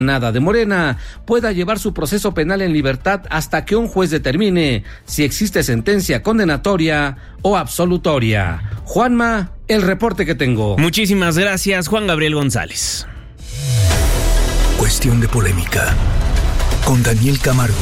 Nada de Morena pueda llevar su proceso penal en libertad hasta que un juez determine si existe sentencia condenatoria o absolutoria. Juanma, el reporte que tengo. Muchísimas gracias, Juan Gabriel González. Cuestión de polémica con Daniel Camargo.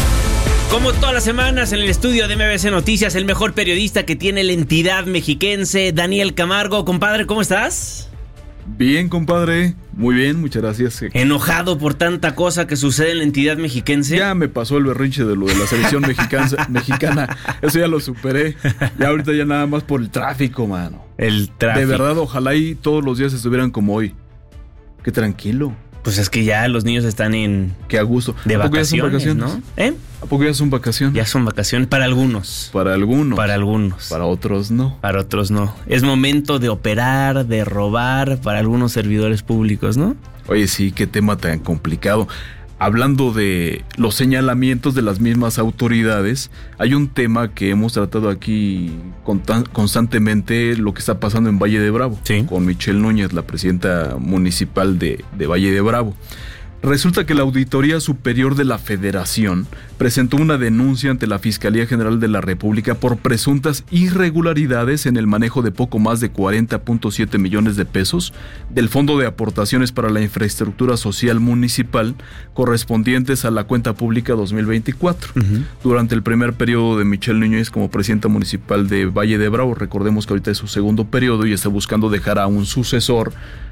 Como todas las semanas en el estudio de MBC Noticias, el mejor periodista que tiene la entidad mexiquense, Daniel Camargo. Compadre, ¿cómo estás? Bien, compadre. Muy bien, muchas gracias. ¿Enojado por tanta cosa que sucede en la entidad mexiquense? Ya me pasó el berrinche de lo de la selección mexicana. Eso ya lo superé. Y ahorita ya nada más por el tráfico, mano. El tráfico. De verdad, ojalá y todos los días estuvieran como hoy. Qué tranquilo. Pues es que ya los niños están Qué a gusto. De vacaciones, ¿no? ¿A poco ya son vacaciones? Ya son vacaciones para algunos. Para algunos. Para algunos. Para otros no. Para otros no. Es momento de operar, de robar para algunos servidores públicos, ¿no? Oye, sí, qué tema tan complicado. Hablando de los señalamientos de las mismas autoridades, hay un tema que hemos tratado aquí constantemente, lo que está pasando en Valle de Bravo, sí, con Michelle Núñez, la presidenta municipal de Valle de Bravo. Resulta que la Auditoría Superior de la Federación presentó una denuncia ante la Fiscalía General de la República por presuntas irregularidades en el manejo de poco más de 40.7 millones de pesos del Fondo de Aportaciones para la Infraestructura Social Municipal correspondientes a la cuenta pública 2024. Durante el primer periodo de Michelle Núñez como presidenta municipal de Valle de Bravo, recordemos que ahorita es su segundo periodo y está buscando dejar a un sucesor.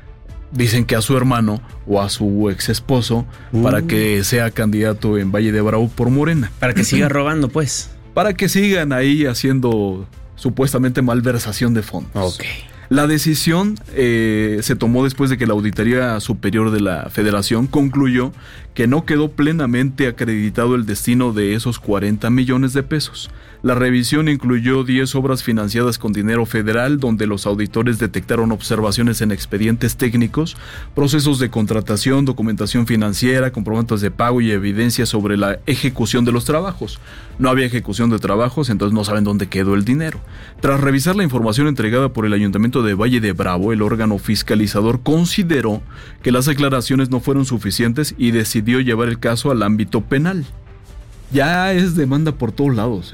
Dicen que a su hermano o a su ex esposo para que sea candidato en Valle de Bravo por Morena. Para que siga robando, pues. Para que sigan ahí haciendo supuestamente malversación de fondos. Ok. La decisión se tomó después de que la Auditoría Superior de la Federación concluyó que no quedó plenamente acreditado el destino de esos 40 millones de pesos. La revisión incluyó 10 obras financiadas con dinero federal, donde los auditores detectaron observaciones en expedientes técnicos, procesos de contratación, documentación financiera, comprobantes de pago y evidencia sobre la ejecución de los trabajos. No había ejecución de trabajos, entonces no saben dónde quedó el dinero. Tras revisar la información entregada por el Ayuntamiento de Valle de Bravo, el órgano fiscalizador consideró que las aclaraciones no fueron suficientes y decidió llevar el caso al ámbito penal. Ya es demanda por todos lados,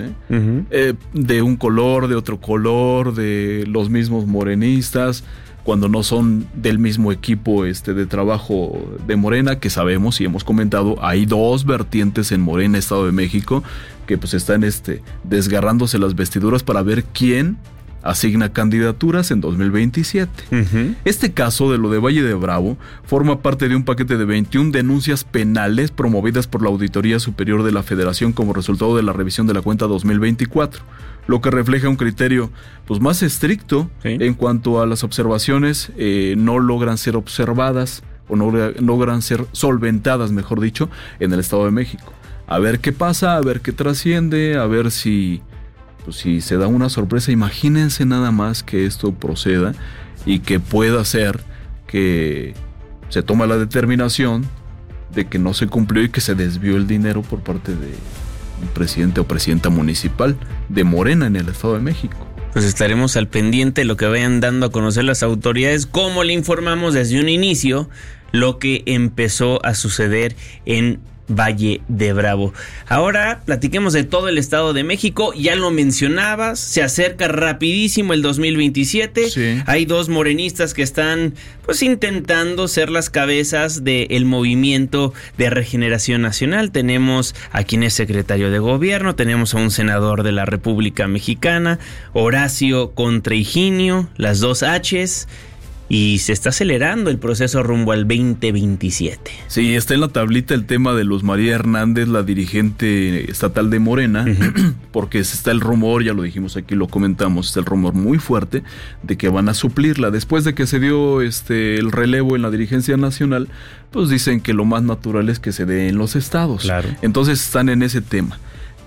de un color, de otro color, de los mismos morenistas, cuando no son del mismo equipo de trabajo de Morena, que sabemos y hemos comentado, hay dos vertientes en Morena, Estado de México, que pues están desgarrándose las vestiduras para ver quién asigna candidaturas en 2027. Este caso de lo de Valle de Bravo forma parte de un paquete de 21 denuncias penales promovidas por la Auditoría Superior de la Federación como resultado de la revisión de la cuenta 2024, lo que refleja un criterio pues más estricto en cuanto a las observaciones no logran ser observadas o no logran ser solventadas, mejor dicho, en el Estado de México. A ver qué pasa, a ver qué trasciende, a ver si se da una sorpresa. Imagínense nada más que esto proceda y que pueda ser que se toma la determinación de que no se cumplió y que se desvió el dinero por parte de un presidente o presidenta municipal de Morena en el Estado de México. Pues estaremos al pendiente de lo que vayan dando a conocer las autoridades, como le informamos desde un inicio lo que empezó a suceder en Valle de Bravo. Ahora platiquemos de todo el Estado de México. Ya lo mencionabas, se acerca rapidísimo el 2027. Sí. Hay dos morenistas que están pues intentando ser las cabezas del movimiento de regeneración nacional. Tenemos a quien es secretario de gobierno, tenemos a un senador de la República Mexicana, Horacio contra Higinio, las dos H's. Y se está acelerando el proceso rumbo al 2027. Sí, está en la tablita el tema de Luz María Hernández, la dirigente estatal de Morena, porque está el rumor, ya lo dijimos aquí, lo comentamos, está el rumor muy fuerte de que van a suplirla. Después de que se dio el relevo en la dirigencia nacional, pues dicen que lo más natural es que se dé en los estados. Claro. Entonces están en ese tema.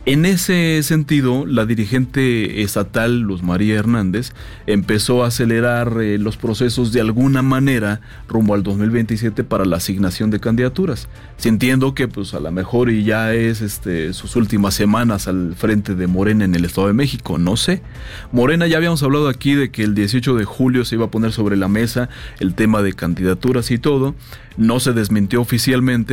En ese sentido, la dirigente estatal, Luz María Hernández, empezó a acelerar los procesos de alguna manera rumbo al 2027 para la asignación de candidaturas. Sintiendo que pues a lo mejor y ya es sus últimas semanas al frente de Morena en el Estado de México, no sé. Morena, ya habíamos hablado aquí de que el 18 de julio se iba a poner sobre la mesa el tema de candidaturas y todo. No se desmintió oficialmente.